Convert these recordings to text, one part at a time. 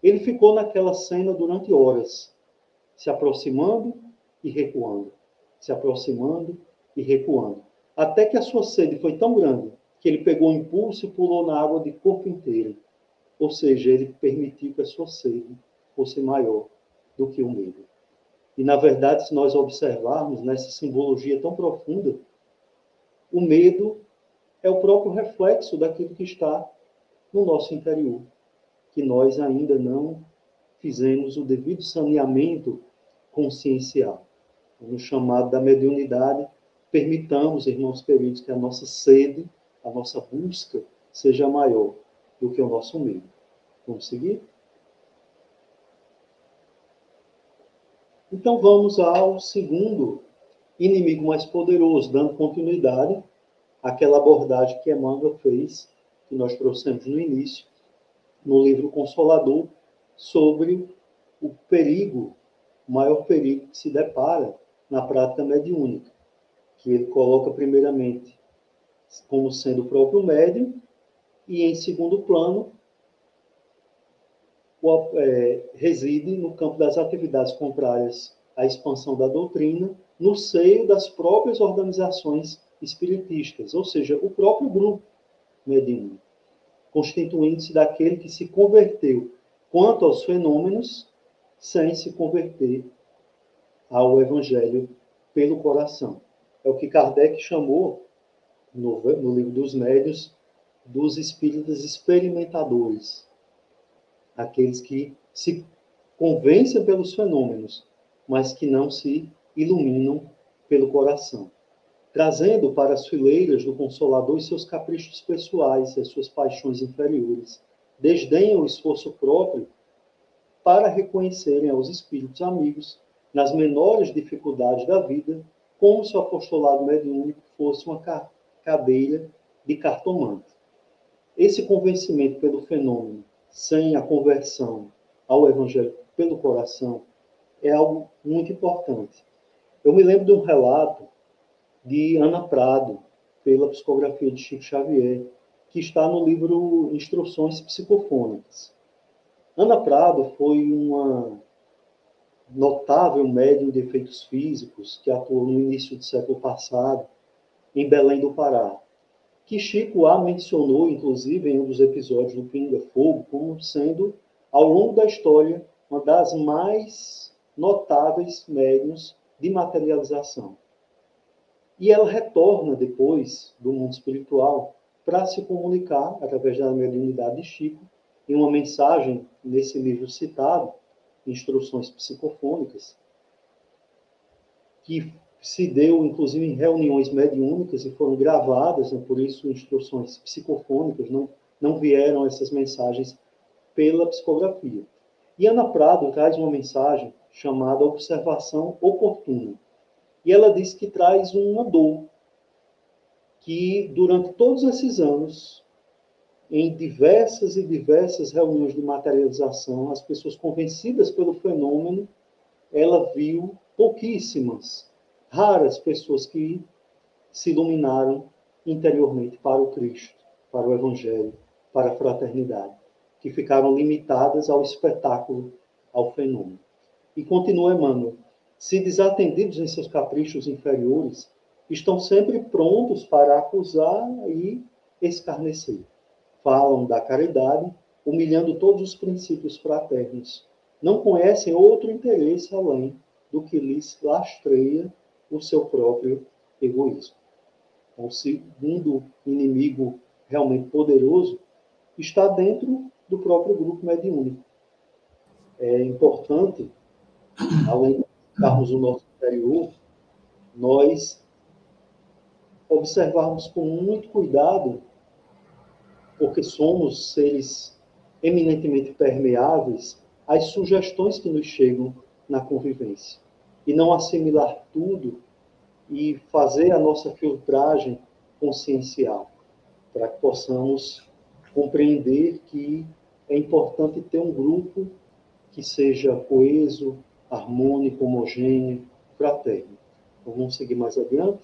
Ele ficou naquela cena durante horas, se aproximando e recuando, se aproximando e recuando, até que a sua sede foi tão grande que ele pegou o impulso e pulou na água de corpo inteiro. Ou seja, ele permitiu que a sua sede fosse maior do que o medo. E, na verdade, se nós observarmos nessa simbologia tão profunda, o medo é o próprio reflexo daquilo que está no nosso interior, que nós ainda não fizemos o devido saneamento consciencial. No chamado da mediunidade, permitamos, irmãos queridos, que a nossa sede, a nossa busca, seja maior do que o nosso medo. Vamos seguir? Então vamos ao segundo inimigo mais poderoso, dando continuidade àquela abordagem que Emmanuel fez, que nós trouxemos no início, no livro Consolador, sobre o perigo, o maior perigo que se depara na prática mediúnica, que ele coloca primeiramente como sendo o próprio médium e, em segundo plano, reside no campo das atividades contrárias à expansão da doutrina, no seio das próprias organizações espiritistas, ou seja, o próprio grupo mediúnico, constituindo-se daquele que se converteu quanto aos fenômenos, sem se converter ao Evangelho pelo coração. É o que Kardec chamou, no livro dos Médiuns, dos espíritas experimentadores. Aqueles que se convencem pelos fenômenos, mas que não se iluminam pelo coração. Trazendo para as fileiras do Consolador os seus caprichos pessoais, as suas paixões inferiores, desdenham o esforço próprio para reconhecerem aos espíritos amigos, nas menores dificuldades da vida, como se o apostolado mediúnico fosse uma cadeira de cartomante. Esse convencimento pelo fenômeno, sem a conversão ao Evangelho pelo coração, é algo muito importante. Eu me lembro de um relato de Ana Prado, pela psicografia de Chico Xavier, que está no livro Instruções Psicofônicas. Ana Prado foi uma notável médium de efeitos físicos que atuou no início do século passado em Belém do Pará, que Chico a mencionou, inclusive, em um dos episódios do Pinga Fogo, como sendo, ao longo da história, uma das mais notáveis médiuns de materialização. E ela retorna depois do mundo espiritual para se comunicar, através da mediunidade de Chico, em uma mensagem nesse livro citado, Instruções Psicofônicas, que se deu, inclusive, em reuniões mediúnicas e foram gravadas, né, por isso instruções psicofônicas, não vieram essas mensagens pela psicografia. E Ana Prado traz uma mensagem chamada Observação Oportuna. E ela diz que traz uma dor, que durante todos esses anos, em diversas e diversas reuniões de materialização, as pessoas convencidas pelo fenômeno, ela viu pouquíssimas, raras pessoas que se iluminaram interiormente para o Cristo, para o Evangelho, para a fraternidade, que ficaram limitadas ao espetáculo, ao fenômeno. E continua Emmanuel: se desatendidos em seus caprichos inferiores, estão sempre prontos para acusar e escarnecer. Falam da caridade, humilhando todos os princípios fraternos. Não conhecem outro interesse além do que lhes lastreia o seu próprio egoísmo. O segundo inimigo realmente poderoso está dentro do próprio grupo mediúnico. É importante, além de estarmos no nosso interior, nós observarmos com muito cuidado, porque somos seres eminentemente permeáveis às sugestões que nos chegam na convivência. E não assimilar tudo e fazer a nossa filtragem consciencial, para que possamos compreender que é importante ter um grupo que seja coeso, harmônico, homogêneo, fraterno. Então, vamos seguir mais adiante?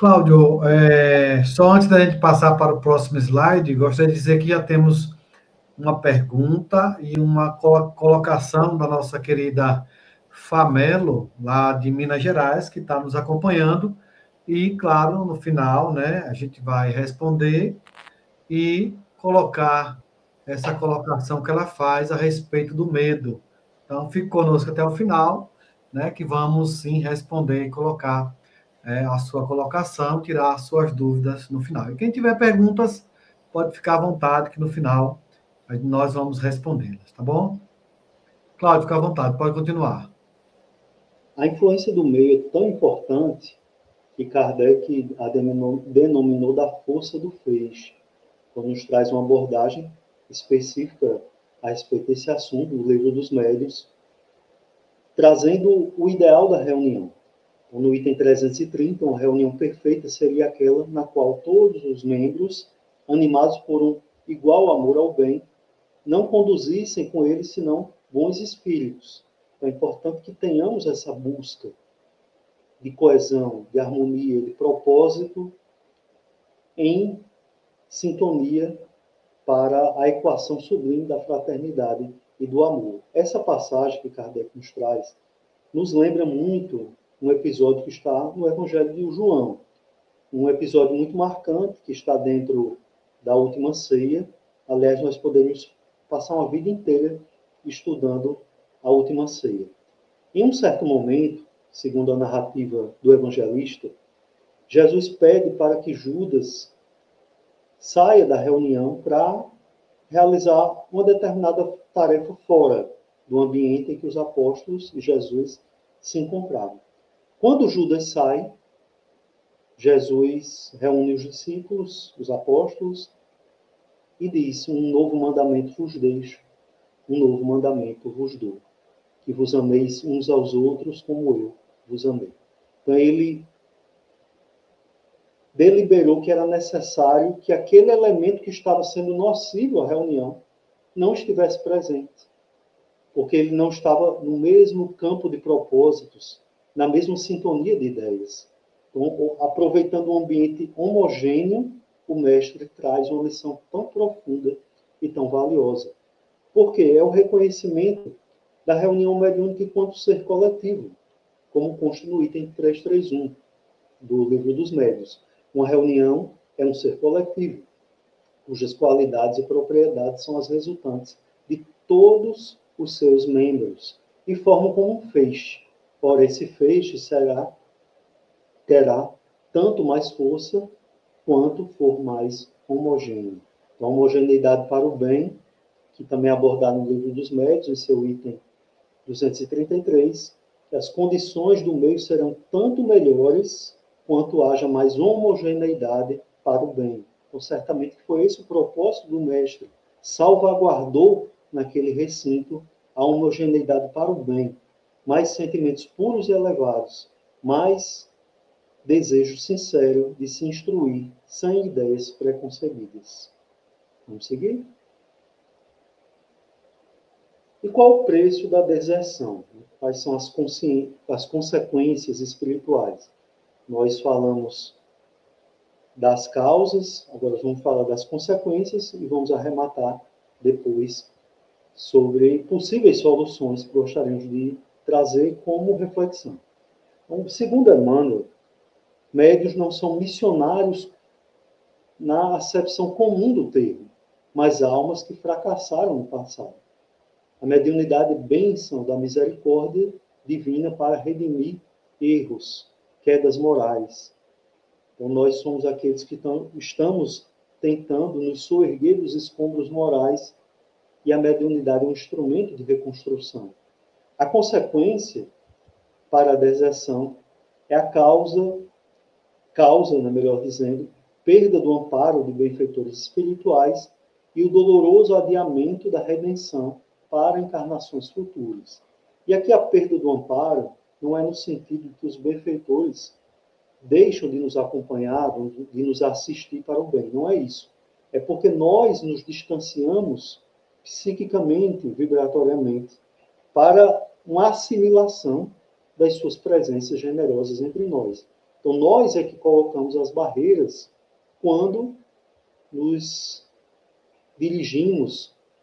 Cláudio, só antes da gente passar para o próximo slide, gostaria de dizer que já temos uma pergunta e uma colocação da nossa querida Famelo, lá de Minas Gerais, que está nos acompanhando. E, claro, no final, né, a gente vai responder e colocar essa colocação que ela faz a respeito do medo. Então, fique conosco até o final, né, que vamos sim responder e colocar a sua colocação, tirar as suas dúvidas no final. E quem tiver perguntas, pode ficar à vontade, que no final nós vamos respondê-las, tá bom? Cláudio, fica à vontade, pode continuar. A influência do meio é tão importante que Kardec a denominou da força do feixe, quando nos traz uma abordagem específica a respeito desse assunto, do livro dos médios, trazendo o ideal da reunião. Então, no item 330, uma reunião perfeita seria aquela na qual todos os membros, animados por um igual amor ao bem, não conduzissem com eles senão bons espíritos. Então, é importante que tenhamos essa busca de coesão, de harmonia, de propósito em sintonia para a equação sublime da fraternidade e do amor. Essa passagem que Kardec nos traz nos lembra muito um episódio que está no Evangelho de João, um episódio muito marcante que está dentro da última ceia. Aliás, nós poderíamos passar uma vida inteira estudando a última ceia. Em um certo momento, segundo a narrativa do evangelista, Jesus pede para que Judas saia da reunião para realizar uma determinada tarefa fora do ambiente em que os apóstolos e Jesus se encontravam. Quando Judas sai, Jesus reúne os discípulos, os apóstolos, e diz: um novo mandamento vos deixo, um novo mandamento vos dou, que vos ameis uns aos outros como eu vos amei. Então ele deliberou que era necessário que aquele elemento que estava sendo nocivo à reunião não estivesse presente, porque ele não estava no mesmo campo de propósitos, na mesma sintonia de ideias. Então, aproveitando um ambiente homogêneo, o mestre traz uma lição tão profunda e tão valiosa. Porque é o reconhecimento da reunião mediúnica enquanto ser coletivo, como consta no item 331 do Livro dos Médios. Uma reunião é um ser coletivo, cujas qualidades e propriedades são as resultantes de todos os seus membros e formam como um feixe. Ora, esse feixe terá tanto mais força quanto for mais homogêneo. Então, a homogeneidade para o bem, que também é abordado no Livro dos Médios, em seu item 233, que as condições do meio serão tanto melhores quanto haja mais homogeneidade para o bem. Então, certamente foi esse o propósito do mestre. Salvaguardou naquele recinto a homogeneidade para o bem. Mais sentimentos puros e elevados, mais desejo sincero de se instruir, sem ideias preconcebidas. Vamos seguir? E qual o preço da deserção? Quais são as consequências espirituais? Nós falamos das causas, agora vamos falar das consequências e vamos arrematar depois sobre possíveis soluções que gostaríamos de trazer como reflexão. Então, segundo Emmanuel, médios não são missionários na acepção comum do termo, mas almas que fracassaram no passado. A mediunidade é bênção da misericórdia divina para redimir erros, quedas morais. Então, nós somos aqueles que estamos tentando nos soerguer dos escombros morais e a mediunidade é um instrumento de reconstrução. A consequência para a deserção é a causa, né, melhor dizendo, perda do amparo de benfeitores espirituais e o doloroso adiamento da redenção para encarnações futuras. E aqui a perda do amparo não é no sentido de que os benfeitores deixam de nos acompanhar, de nos assistir para o bem. Não é isso. É porque nós nos distanciamos psiquicamente, vibratoriamente, para uma assimilação das suas presenças generosas entre nós. Então, nós é que colocamos as barreiras quando nos dirigimos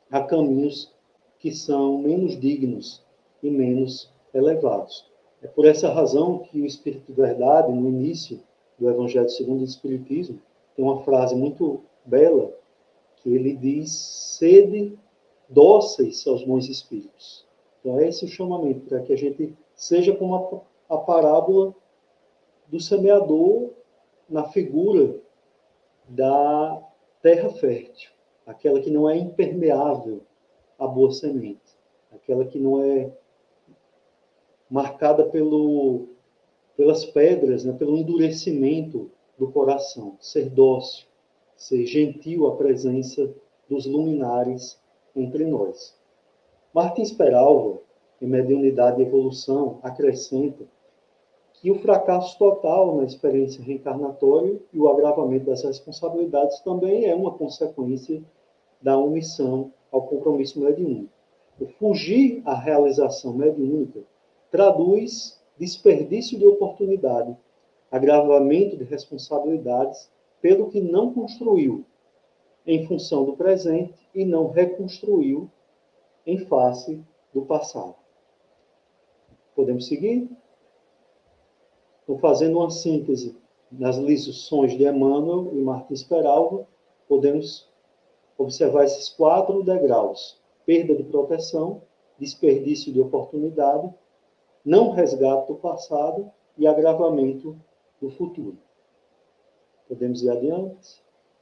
a caminhos que são menos dignos e menos elevados. É por essa razão que o Espírito de Verdade, no início do Evangelho segundo o Espiritismo, tem uma frase muito bela, que ele diz: sede dóceis aos bons espíritos. Então, é esse o chamamento, para que a gente seja como a parábola do semeador na figura da terra fértil, aquela que não é impermeável à boa semente, aquela que não é marcada pelas pedras, né, pelo endurecimento do coração, ser dócil, ser gentil à presença dos luminares entre nós. Martins Peralva, em Mediunidade e Evolução, acrescenta que o fracasso total na experiência reencarnatória e o agravamento das responsabilidades também é uma consequência da omissão ao compromisso mediúnico. O fugir à realização mediúnica traduz desperdício de oportunidade, agravamento de responsabilidades pelo que não construiu em função do presente e não reconstruiu em face do passado. Podemos seguir? Então, fazendo uma síntese nas lições de Emmanuel e Martins Peralva, podemos observar esses 4 degraus: perda de proteção, desperdício de oportunidade, não resgate do passado e agravamento do futuro. Podemos ir adiante?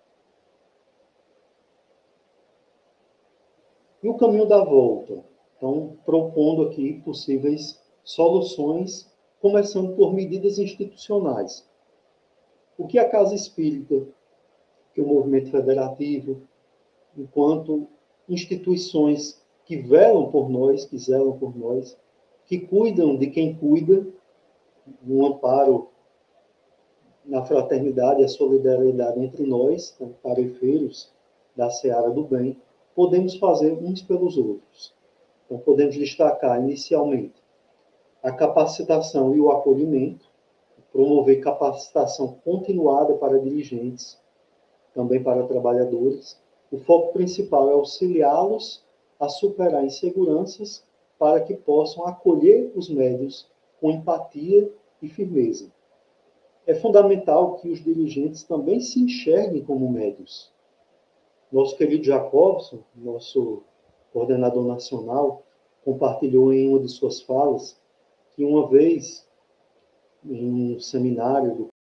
E o caminho da volta? Então, propondo aqui possíveis soluções, começando por medidas institucionais. O que a Casa Espírita, que o movimento federativo, enquanto instituições que velam por nós, que zelam por nós, que cuidam de quem cuida, no amparo na fraternidade e a solidariedade entre nós, tarefeiros da seara do bem, podemos fazer uns pelos outros. Então, podemos destacar, inicialmente, a capacitação e o acolhimento, promover capacitação continuada para dirigentes, também para trabalhadores. O foco principal é auxiliá-los a superar inseguranças para que possam acolher os médios com empatia e firmeza. É fundamental que os dirigentes também se enxerguem como médios. Nosso querido Jacobson, nosso coordenador nacional, compartilhou em uma de suas falas que uma vez, em um seminário do